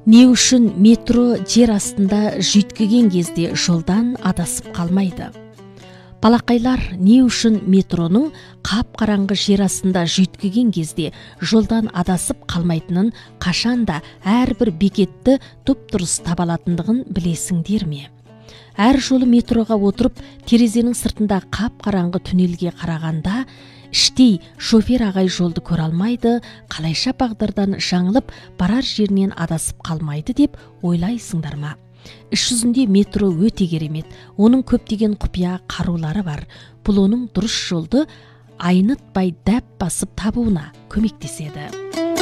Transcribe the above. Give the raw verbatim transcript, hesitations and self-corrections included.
Не үшін метро жер астында жүйткіген кезде жолдан адасып қалмайды? Балақайлар, не үшін метроның қап-қараңғы жер астында жүйткіген кезде жолдан адасып қалмайтынын қашанда әрбір бекетті тұп-дұрыс таба алатындығын білесіңдер ме? Әр жолы метроға отырып, терезенің сыртында қап-қараңғы түнелге қарағанда, іштей шофер ағай жолды көре алмайды, қалайша бағдардан жаңылып, барар жерінен адасып қалмайды деп ойлайсыңдар ма? Іс жүзінде метро өте керемет. Оның көптеген құпия қарулары бар. Бұл оның дұрыс жолды айнытпай дәп басып табуына көмектеседі.